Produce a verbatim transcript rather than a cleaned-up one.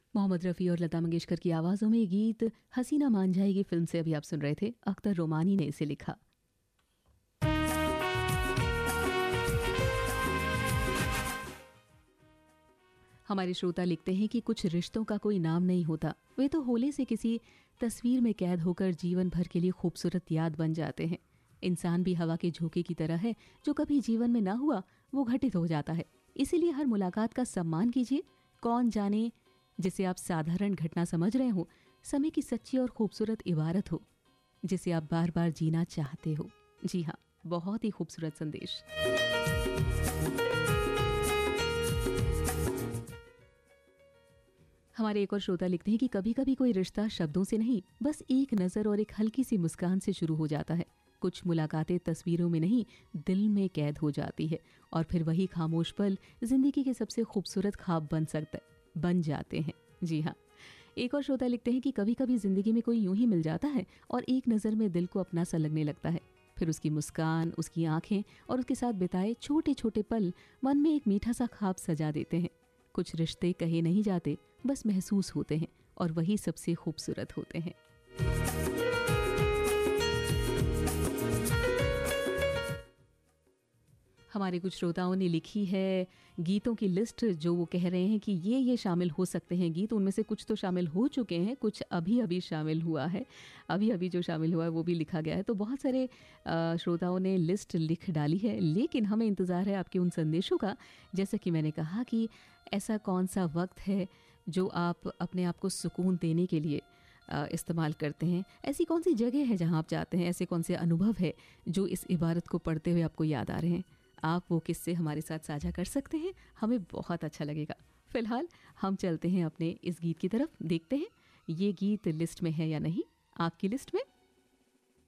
मोहम्मद रफ़ी और लता मंगेशकर की आवाज़ों में गीत हसीना मान जाएगी फिल्म से अभी आप सुन रहे थे। अख्तर रोमानी ने इसे लिखा। हमारे श्रोता लिखते हैं कि कुछ रिश्तों का कोई नाम नहीं होता, वे तो होले से किसी तस्वीर में कैद होकर जीवन भर के लिए खूबसूरत याद बन जाते हैं। इंसान भी हवा के झोंके की तरह है, जो कभी जीवन में ना हुआ वो घटित हो जाता है। इसीलिए हर मुलाकात का सम्मान कीजिए। कौन जाने जिसे आप साधारण घटना समझ रहे हो, समय की सच्ची और खूबसूरत इबारत हो जिसे आप बार बार जीना चाहते हो। जी हाँ, बहुत ही खूबसूरत संदेश। हमारे एक और श्रोता लिखते हैं कि कभी कभी कोई रिश्ता शब्दों से नहीं, बस एक नज़र और एक हल्की सी मुस्कान से शुरू हो जाता है। कुछ मुलाकातें तस्वीरों में नहीं, दिल में कैद हो जाती है और फिर वही खामोश पल जिंदगी के सबसे खूबसूरत ख्वाब बन सकता बन जाते हैं। जी हाँ, एक और श्रोता लिखते हैं कि कभी कभी जिंदगी में कोई यूं ही मिल जाता है और एक नज़र में दिल को अपना सा लगने लगता है। फिर उसकी मुस्कान, उसकी आंखें और उसके साथ बिताए छोटे छोटे पल मन में एक मीठा सा ख्वाब सजा देते हैं। कुछ रिश्ते कहे नहीं जाते, बस महसूस होते हैं और वही सबसे खूबसूरत होते हैं। हमारे कुछ श्रोताओं ने लिखी है गीतों की लिस्ट, जो वो कह रहे हैं कि ये ये शामिल हो सकते हैं गीत। उनमें से कुछ तो शामिल हो चुके हैं, कुछ अभी अभी शामिल हुआ है, अभी अभी जो शामिल हुआ है वो भी लिखा गया है। तो बहुत सारे श्रोताओं ने लिस्ट लिख डाली है, लेकिन हमें इंतज़ार है आपके उन संदेशों का। जैसा कि मैंने कहा कि ऐसा कौन सा वक्त है जो आप अपने आप को सुकून देने के लिए इस्तेमाल करते हैं, ऐसी कौन सी जगह है जहां आप जाते हैं, ऐसे कौन से अनुभव है जो इस इबारत को पढ़ते हुए आपको याद आ रहे हैं। आप वो किस्से हमारे साथ साझा कर सकते हैं, हमें बहुत अच्छा लगेगा। फिलहाल हम चलते हैं अपने इस गीत की तरफ, देखते हैं ये गीत लिस्ट में है या नहीं, आपकी लिस्ट में